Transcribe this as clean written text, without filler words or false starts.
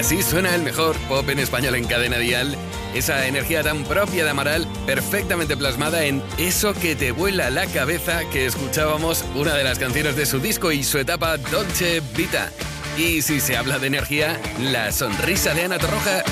Así suena el mejor pop en español en Cadena Dial. Esa energía tan propia de Amaral, perfectamente plasmada en Eso que te vuela la cabeza, que escuchábamos, una de las canciones de su disco y su etapa Dolce Vita. Y si se habla de energía, la sonrisa de Ana Torroja